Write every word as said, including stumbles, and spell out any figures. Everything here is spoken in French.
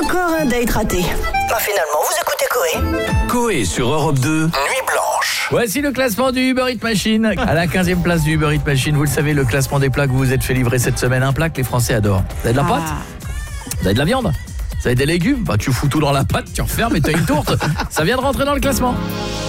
Encore un date raté. Bah finalement, vous écoutez Coé. Coé sur Europe deux, Nuit Blanche. Voici le classement du Uber Eats Machine. À la quinzième place du Uber Eats Machine, vous le savez, le classement des plats que vous vous êtes fait livrer cette semaine. Un plat que les Français adorent. Vous avez de la pâte ? Vous avez de la viande ? Vous avez des légumes ? Bah tu fous tout dans la pâte, tu refermes et t'as une tourte. Ça vient de rentrer dans le classement.